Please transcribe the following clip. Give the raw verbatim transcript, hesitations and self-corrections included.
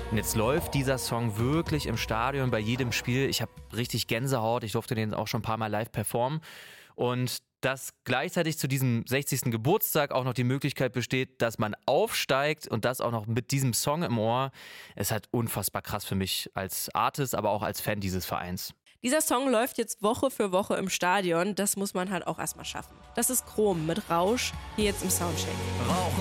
Und jetzt läuft dieser Song wirklich im Stadion bei jedem Spiel. Ich habe richtig Gänsehaut. Ich durfte den auch schon ein paar Mal live performen. Und dass gleichzeitig zu diesem sechzigsten Geburtstag auch noch die Möglichkeit besteht, dass man aufsteigt und das auch noch mit diesem Song im Ohr, ist halt unfassbar krass für mich als Artist, aber auch als Fan dieses Vereins. Dieser Song läuft jetzt Woche für Woche im Stadion. Das muss man halt auch erstmal schaffen. Das ist Chrom mit Rausch, hier jetzt im Soundcheck. Rauchen